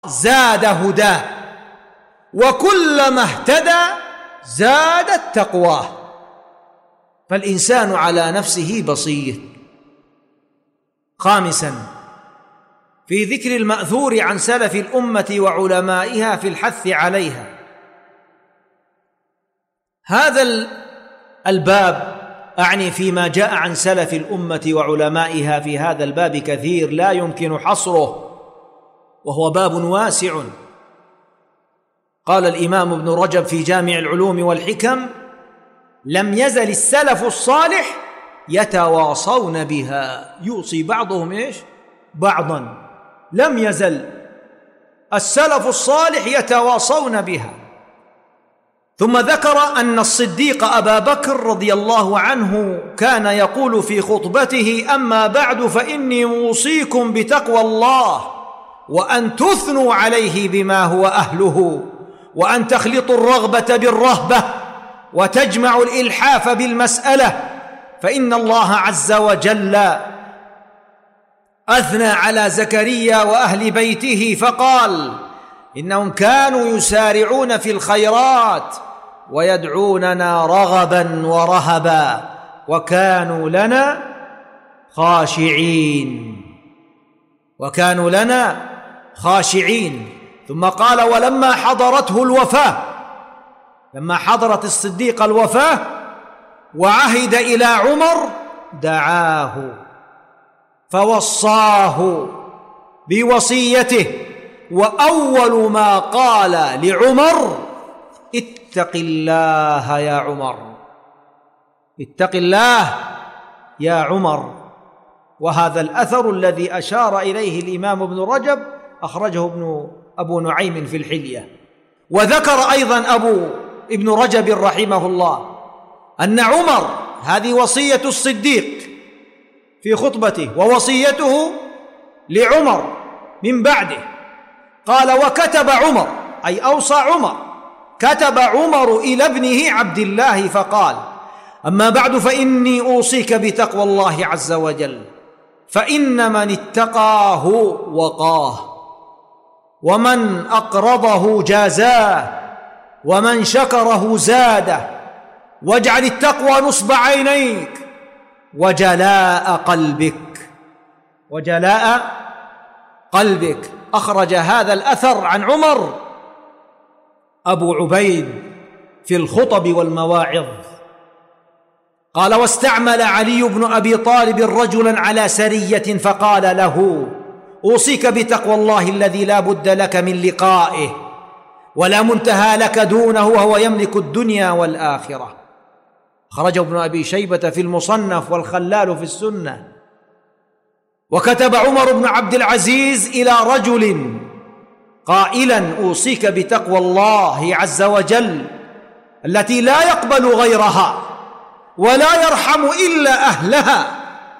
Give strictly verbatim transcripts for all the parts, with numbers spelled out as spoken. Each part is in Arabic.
زاد هداه، وكلما اهتدى زادت تقواه. فالإنسان على نفسه بصير. خامساً، في ذكر المأثور عن سلف الأمة وعلمائها في الحث عليها. هذا الباب أعني فيما جاء عن سلف الأمة وعلمائها في هذا الباب كثير لا يمكن حصره، وهو باب واسع. قال الإمام ابن رجب في جامع العلوم والحكم: لم يزل السلف الصالح يتواصون بها، يوصي بعضهم إيش؟ بعضا. لم يزل السلف الصالح يتواصون بها. ثم ذكر أن الصديق أبا بكر رضي الله عنه كان يقول في خطبته: أما بعد فإني أوصيكم بتقوى الله، وأن تثنوا عليه بما هو أهله، وأن تخلطوا الرغبة بالرهبة، وتجمعوا الإلحاف بالمسألة، فإن الله عز وجل أثنى على زكريا وأهل بيته فقال: إنهم كانوا يسارعون في الخيرات ويدعوننا رغبا ورهبا، وكانوا لنا خاشعين وكانوا لنا خاشعين. ثم قال: ولما حضرته الوفاة، لما حضرت الصديق الوفاة وعهد إلى عمر دعاه فوصاه بوصيته، وأول ما قال لعمر: اتق الله يا عمر، اتق الله يا عمر. وهذا الأثر الذي أشار إليه الإمام ابن رجب أخرجه ابن أبو نعيم في الحلية. وذكر أيضا أبو ابن رجب رحمه الله أن عمر، هذه وصية الصديق في خطبته ووصيته لعمر من بعده، قال: وكتب عمر، أي أوصى عمر، كتب عمر إلى ابنه عبد الله فقال: أما بعد فإني أوصيك بتقوى الله عز وجل، فإن من اتقاه وقاه، ومن أقرضه جازاه، ومن شكره زاده، واجعل التقوى نصب عينيك وجلاء قلبك وجلاء قلبك. أخرج هذا الأثر عن عمر أبو عبيد في الخطب والمواعظ. قال: واستعمل علي بن أبي طالب رجلا على سرية فقال له: أوصيك بتقوى الله الذي لا بد لك من لقائه، ولا منتهى لك دونه، وهو يملك الدنيا والآخرة. خرج ابن أبي شيبة في المصنف والخلال في السنة. وكتب عمر بن عبد العزيز إلى رجل قائلا: أوصيك بتقوى الله عز وجل التي لا يقبل غيرها، ولا يرحم إلا أهلها،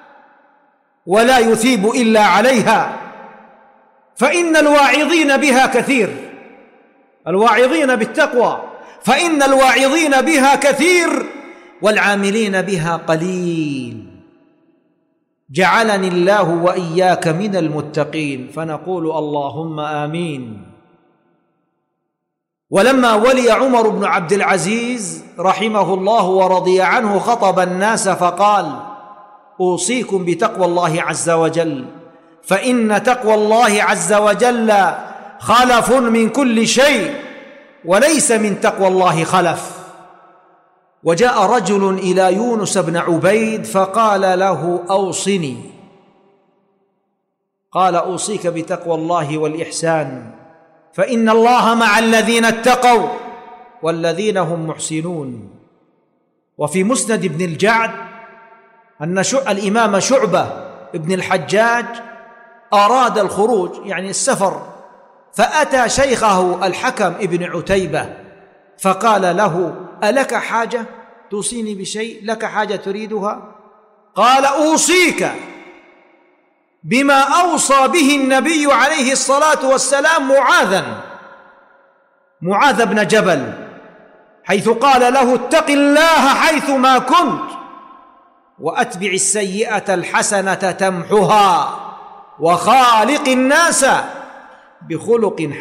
ولا يثيب إلا عليها، فإن الواعظين بها كثير. الواعظين بالتقوى، فإن الواعظين بها كثير، والعاملين بها قليل. جعلني الله وإياك من المتقين، فنقول اللهم آمين. ولما ولي عمر بن عبد العزيز رحمه الله ورضي عنه خطب الناس فقال: أوصيكم بتقوى الله عز وجل، فإن تقوى الله عز وجل خلف من كل شيء، وليس من تقوى الله خلف. وجاء رجل إلى يونس بن عبيد فقال له: أوصني. قال: أوصيك بتقوى الله والإحسان، فإن الله مع الذين اتقوا والذين هم محسنون. وفي مسند ابن الجعد أن الإمام شعبة ابن الحجاج أراد الخروج، يعني السفر، فأتى شيخه الحكم ابن عتيبة فقال له: ألك حاجة توصيني بشيء؟ لك حاجة تريدها؟ قال: أوصيك بما أوصى به النبي عليه الصلاة والسلام معاذا معاذ بن جبل، حيث قال له: اتق الله حيث ما كنت، وأتبع السيئة الحسنة تمحها، وخالق الناس بخلق